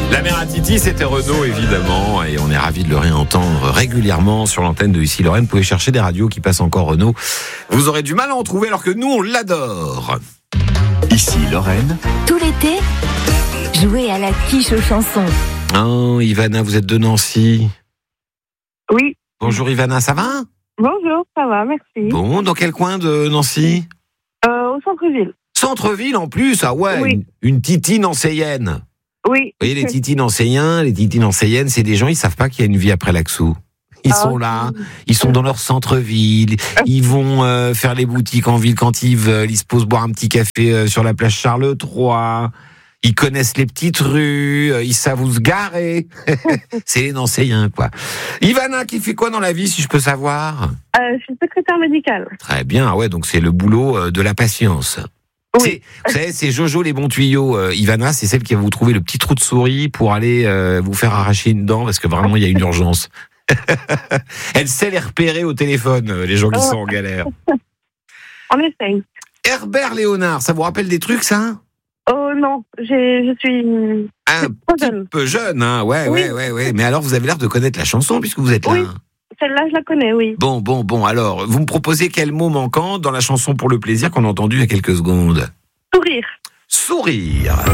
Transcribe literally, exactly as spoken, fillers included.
La mère à Titi, c'était Renaud, évidemment, et on est ravis de le réentendre régulièrement sur l'antenne de Ici Lorraine. Vous pouvez chercher des radios qui passent encore Renaud. Vous aurez du mal à en trouver, alors que nous, on l'adore. Ici Lorraine. Tout l'été, jouez à la quiche aux chansons. Oh, Ivana, vous êtes de Nancy. Oui. Bonjour Ivana, ça va? Bonjour, ça va, merci. Bon, dans quel coin de Nancy? Euh, au centre-ville. Centre-ville en plus, ah ouais, Oui. une, une titi nancéienne. Oui. Vous voyez, les titis nancéens, les titis nancéennes, c'est des gens, ils savent pas qu'il y a une vie après l'Axou. Ils Ah, sont là, ils sont dans leur centre-ville, ils vont euh, faire les boutiques en ville quand ils veulent, ils se posent boire un petit café euh, sur la plage Charles trois, ils connaissent les petites rues, euh, ils savent où se garer. C'est les nancéens, quoi. Ivana, qui fait quoi dans la vie, si je peux savoir? Euh, je suis secrétaire médicale. Très bien, ouais, donc c'est le boulot euh, de la patience. Oui. C'est, vous savez, c'est Jojo les bons tuyaux. Euh, Ivana, c'est celle qui va vous trouver le petit trou de souris pour aller euh, vous faire arracher une dent parce que vraiment il y a une urgence. Elle sait les repérer au téléphone, euh, les gens qui sont en galère. On essaye. Herbert Léonard, ça vous rappelle des trucs, ça? Oh non, j'ai, je suis Un pas petit jeune. peu jeune, hein. Ouais, Oui. ouais, ouais, ouais. Mais alors, vous avez l'air de connaître la chanson puisque vous êtes là. Oui. Celle-là, je la connais, oui. Bon, bon, bon. Alors, vous me proposez quel mot manquant dans la chanson Pour le plaisir qu'on a entendu il y a quelques secondes? Sourire. Sourire.